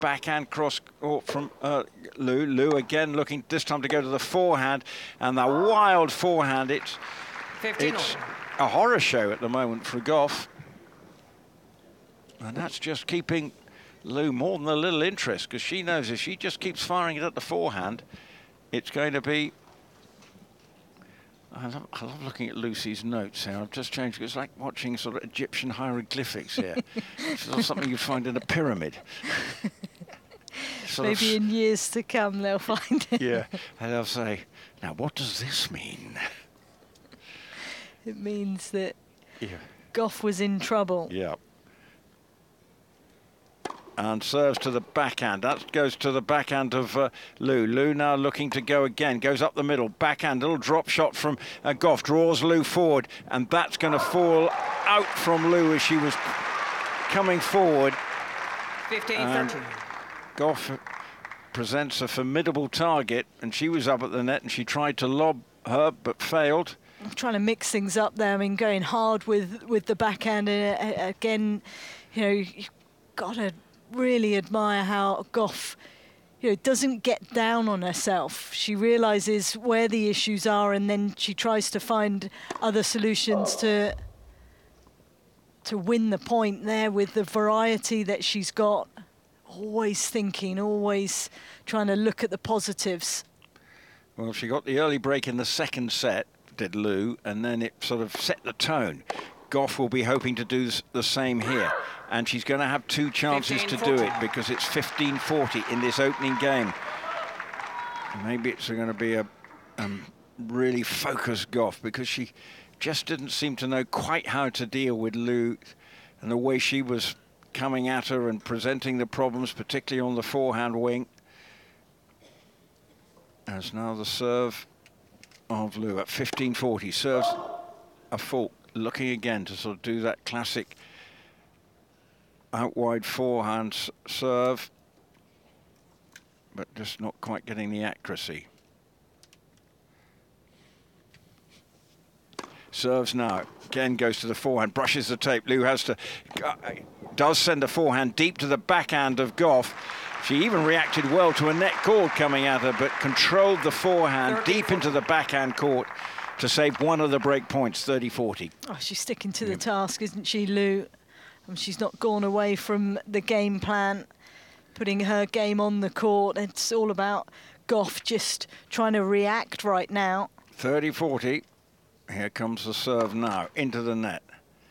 backhand cross court from Liu. Liu again looking this time to go to the forehand, and the wild forehand. It's a horror show at the moment for Gauff. And that's just keeping Liu more than a little interest, because she knows if she just keeps firing it at the forehand, it's going to be... I love looking at Lucy's notes here. I've just changed. It's like watching sort of Egyptian hieroglyphics here. It's sort of something you find in a pyramid. Maybe in years to come they'll find it. Yeah, and they'll say, now what does this mean? It means that Gauff was in trouble. Yeah. And serves to the backhand. That goes to the backhand of Liu. Liu now looking to go again. Goes up the middle. Backhand. Little drop shot from Gauff. Draws Liu forward. And that's going to fall out from Liu as she was coming forward. 15-13. Gauff presents a formidable target. And she was up at the net and she tried to lob her but failed. I'm trying to mix things up there. I mean, going hard with the backhand. And again, you know, you've got to really admire how Gauff, doesn't get down on herself. She realises where the issues are, and then she tries to find other solutions to win the point there with the variety that she's got. Always thinking, always trying to look at the positives. Well, she got the early break in the second set, did Liu, and then it sort of set the tone. Gauff will be hoping to do the same here. And she's going to have two chances to do it, because it's 15-40 in this opening game. Maybe it's going to be a really focused Gauff, because she just didn't seem to know quite how to deal with Liu and the way she was coming at her and presenting the problems, particularly on the forehand wing. As now the serve of Liu at 15-40. Serves a fault, looking again to sort of do that classic out wide forehand serve, but just not quite getting the accuracy. Serves now, again goes to the forehand, brushes the tape. Liu has to, does send a forehand deep to the backhand of Gauff. She even reacted well to a net cord coming at her, but controlled the forehand deep into the backhand court to save one of the break points, 30-40. Oh, she's sticking to the task, isn't she, Liu? She's not gone away from the game plan, putting her game on the court. It's all about Gauff just trying to react right now. 30-40. Here comes the serve now, into the net.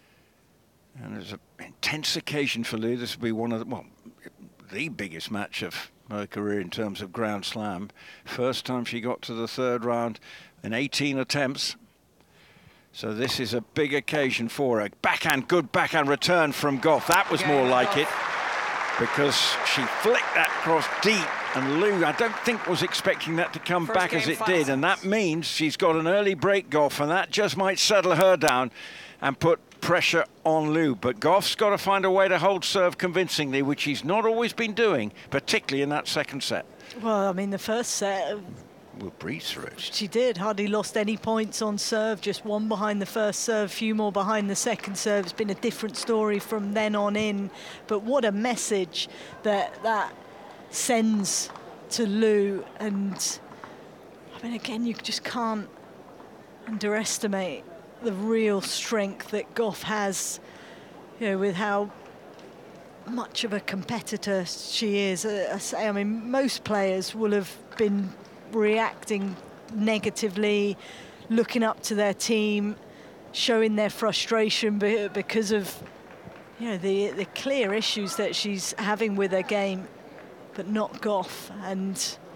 And there's an intense occasion for Liu. This will be one of the biggest match of her career in terms of Grand Slam. First time she got to the third round in 18 attempts. So this is a big occasion for her. Backhand, good backhand return from Gauff. That was more like it, because she flicked that cross deep, and Liu, I don't think, was expecting that to come back as it did, and that means she's got an early break, Gauff, and that just might settle her down and put pressure on Liu. But Gauff's got to find a way to hold serve convincingly, which she's not always been doing, particularly in that second set. Well, I mean, the first set... We'll breeze through it. She did, hardly lost any points on serve, just one behind the first serve, few more behind the second serve. It's been a different story from then on in, but what a message that sends to Liu. And I mean, again, you just can't underestimate the real strength that Gauff has, with how much of a competitor she is. I mean, most players will have been reacting negatively, looking up to their team, showing their frustration because of the clear issues that she's having with her game, but not Gauff. And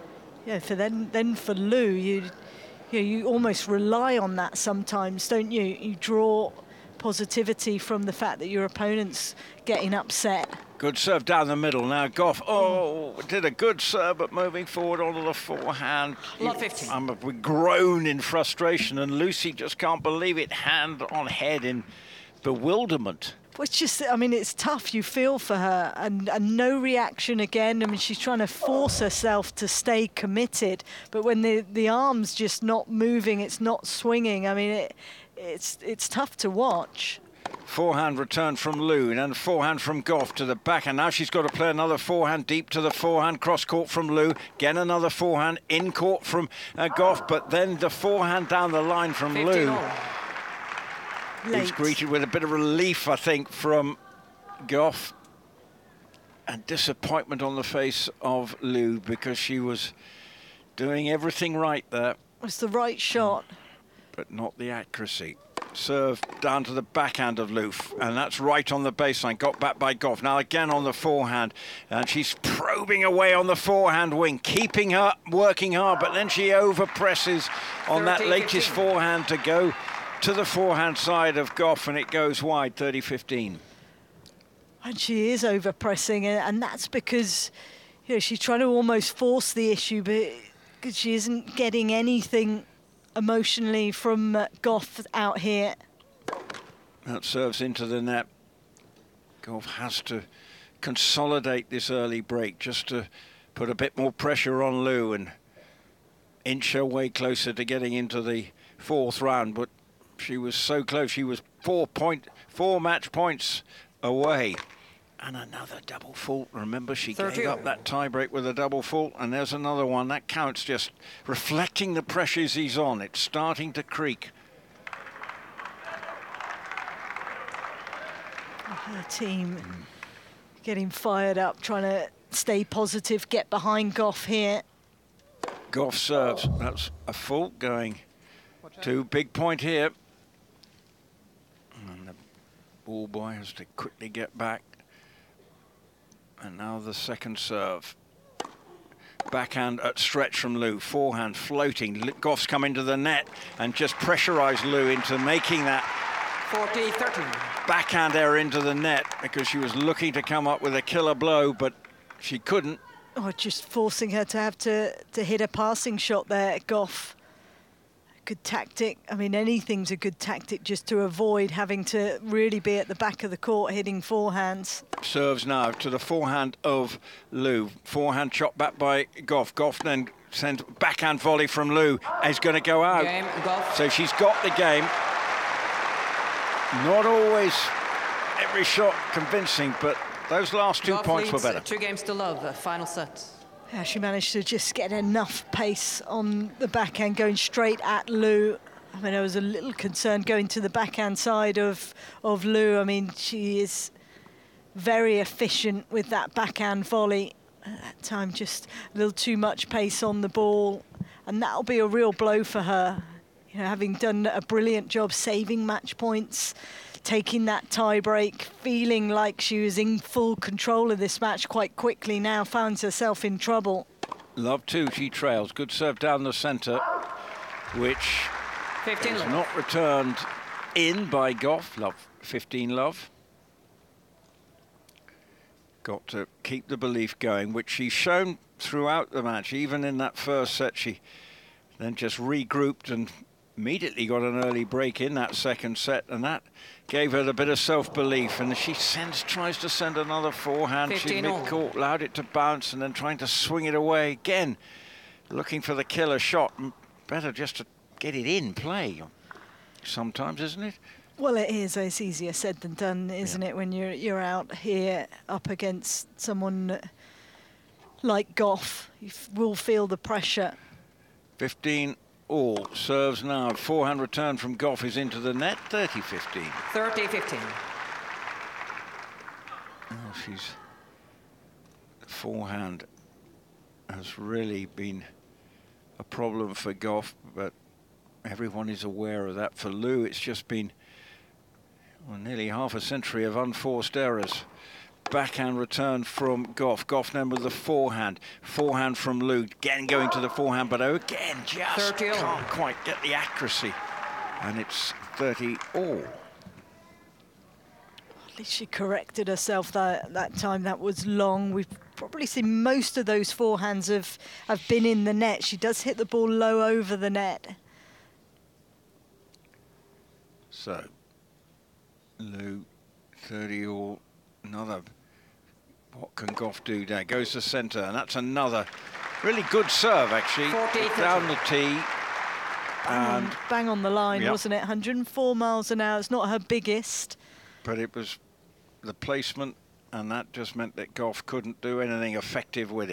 for Liu, you almost rely on that sometimes, don't you? You draw positivity from the fact that your opponent's getting upset. Good serve down the middle now. Gauff, did a good serve, but moving forward onto the forehand. We groan in frustration, and Lucy just can't believe it, hand on head in bewilderment. Well, it's just, I mean, it's tough. You feel for her, and no reaction again. I mean, she's trying to force herself to stay committed, but when the arm's just not moving, it's not swinging. I mean, it's tough to watch. Forehand return from Liu, and forehand from Goff to the backhand. Now she's got to play another forehand deep to the forehand, cross court from Liu. Again another forehand in court from Goff, but then the forehand down the line from Liu. He's greeted with a bit of relief, I think, from Goff. And disappointment on the face of Liu, because she was doing everything right there. It was the right shot. But not the accuracy. Serve down to the backhand of Liu, and that's right on the baseline. Got back by Goff. Now again on the forehand, and she's probing away on the forehand wing, keeping her working hard, but then she overpresses on that latest forehand to go to the forehand side of Goff, and it goes wide, 30-15. And she is overpressing, and that's because, you know, she's trying to almost force the issue, but because she isn't getting anything emotionally from Goff out here. That serves into the net. Goff has to consolidate this early break just to put a bit more pressure on Liu and inch her way closer to getting into the fourth round. But she was so close. She was 4 match points away. And another double fault. Remember, she gave up that tiebreak with a double fault, and there's another one. That counts, just reflecting the pressures he's on. It's starting to creak. Her team getting fired up, trying to stay positive, get behind Goff here. Goff serves. That's a fault going to big point here. And the ball boy has to quickly get back. And now the second serve. Backhand at stretch from Liu. Forehand floating. Goff's come into the net and just pressurised Liu into making that 40-13. Backhand error into the net, because she was looking to come up with a killer blow, but she couldn't. Oh, just forcing her to have to hit a passing shot there, Goff. Good tactic. I mean, anything's a good tactic just to avoid having to really be at the back of the court hitting forehands. Serves now to the forehand of Liu. Forehand chop back by Goff. Goff then sends backhand volley from Liu. Is going to go out. Game, Goff. So she's got the game. Not always every shot convincing, but those last 2 Goff points were leads better. 2 games to love, final set. Yeah, she managed to just get enough pace on the backhand, going straight at Liu. I mean, I was a little concerned going to the backhand side of Liu. I mean, she is very efficient with that backhand volley. At that time, just a little too much pace on the ball, and that'll be a real blow for her. You know, having done a brilliant job saving match points, taking that tie break, feeling like she was in full control of this match quite quickly, now finds herself in trouble. Love too, she trails. Good serve down the centre, which 15 is love. not returned in by Goff. Love, 15 love. Got to keep the belief going, which she's shown throughout the match. Even in that first set, she then just regrouped and immediately got an early break in that second set, and that gave her a bit of self-belief. And she tries to send another forehand. She mid-court, allowed it to bounce, and then trying to swing it away again, looking for the killer shot. Better just to get it in play sometimes, isn't it? Well, it is. It's easier said than done, isn't it, when you're out here up against someone like Goff? You will feel the pressure. 15 all. Serves now. Forehand return from Goff is into the net. 30-15. 30-15. Oh, forehand has really been a problem for Goff, but everyone is aware of that. For Liu, it's just been nearly half a century of unforced errors. Backhand return from Goff. Goff then with the forehand. Forehand from Liu. Again going to the forehand, but again just can't quite get the accuracy. And it's 30 all. At least she corrected herself that time. That was long. We've probably seen most of those forehands have been in the net. She does hit the ball low over the net. So, Liu, 30 all. Another, what can Goff do there? Goes to centre, and that's another really good serve, actually. 40, down the tee. Bang on the line, yep. wasn't it? 104 miles an hour. It's not her biggest. but it was the placement, and that just meant that Goff couldn't do anything effective with it.